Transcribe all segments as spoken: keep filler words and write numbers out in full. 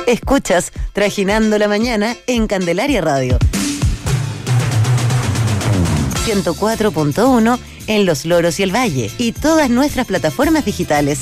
Escuchas Trajinando la Mañana en Candelaria Radio. ciento cuatro punto uno en Los Loros y el Valle y todas nuestras plataformas digitales.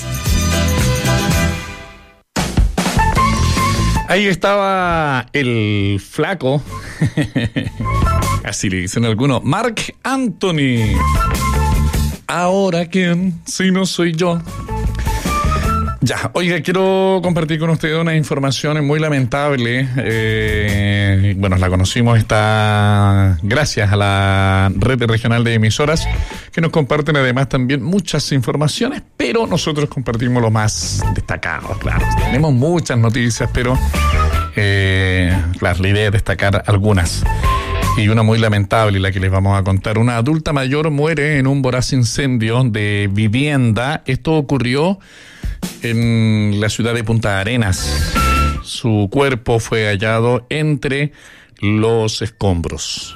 Ahí estaba el flaco, así le dicen algunos, Marc Anthony. ¿Ahora quién? Si no soy yo. Ya, oiga, quiero compartir con ustedes una información muy lamentable. Eh, bueno, la conocimos esta gracias a la red regional de emisoras que nos comparten además también muchas informaciones, pero nosotros compartimos lo más destacado, claro. Tenemos muchas noticias, pero eh, claro, la idea es destacar algunas. Y una muy lamentable, la que les vamos a contar. Una adulta mayor muere en un voraz incendio de vivienda. Esto ocurrió en la ciudad de Punta Arenas. Su cuerpo fue hallado entre los escombros.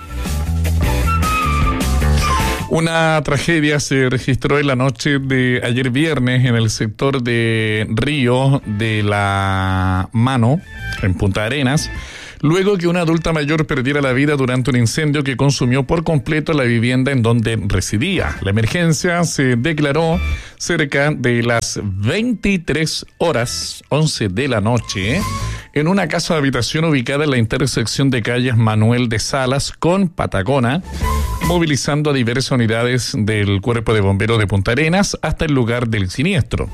Una tragedia se registró en la noche de ayer viernes en el sector de Río de la Mano, en Punta Arenas, luego que una adulta mayor perdiera la vida durante un incendio que consumió por completo la vivienda en donde residía. La emergencia se declaró cerca de las veintitrés horas, once de la noche, en una casa de habitación ubicada en la intersección de calles Manuel de Salas con Patagona, movilizando a diversas unidades del Cuerpo de Bomberos de Punta Arenas hasta el lugar del siniestro.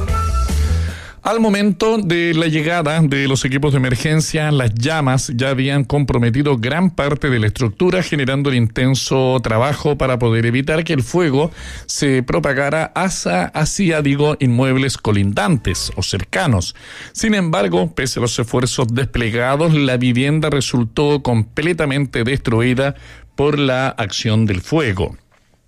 Al momento de la llegada de los equipos de emergencia, las llamas ya habían comprometido gran parte de la estructura, generando el intenso trabajo para poder evitar que el fuego se propagara hacia, hacia, digo, inmuebles colindantes o cercanos. Sin embargo, pese a los esfuerzos desplegados, la vivienda resultó completamente destruida por la acción del fuego.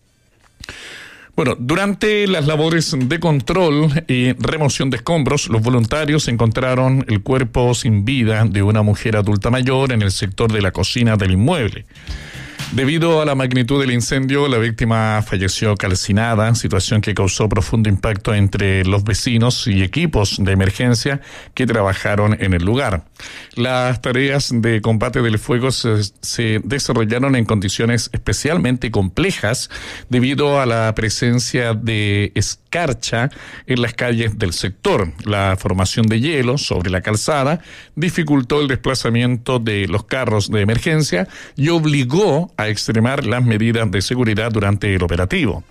Bueno, durante las labores de control y remoción de escombros, los voluntarios encontraron el cuerpo sin vida de una mujer adulta mayor en el sector de la cocina del inmueble. Debido a la magnitud del incendio, la víctima falleció calcinada, situación que causó profundo impacto entre los vecinos y equipos de emergencia que trabajaron en el lugar. Las tareas de combate del fuego se, se desarrollaron en condiciones especialmente complejas debido a la presencia de escarcha en las calles del sector. La formación de hielo sobre la calzada dificultó el desplazamiento de los carros de emergencia y obligó a extremar las medidas de seguridad durante el operativo.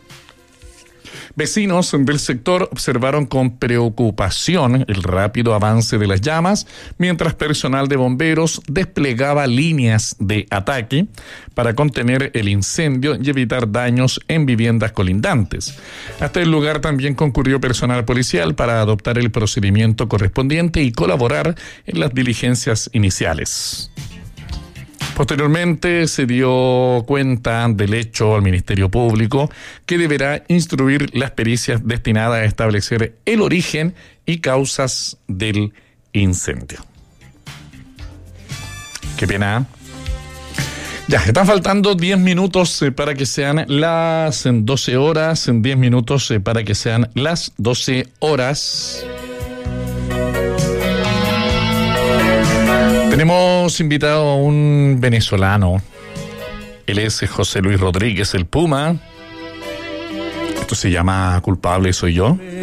Vecinos del sector observaron con preocupación el rápido avance de las llamas, mientras personal de bomberos desplegaba líneas de ataque para contener el incendio y evitar daños en viviendas colindantes. Hasta el lugar también concurrió personal policial para adoptar el procedimiento correspondiente y colaborar en las diligencias iniciales. Posteriormente se dio cuenta del hecho al Ministerio Público, que deberá instruir las pericias destinadas a establecer el origen y causas del incendio. Qué pena. Ya, están faltando diez minutos eh, para que sean las doce horas, en diez minutos eh, para que sean las doce horas. Tenemos invitado a un venezolano. Él es José Luis Rodríguez, el Puma. Esto se llama Culpable Soy Yo.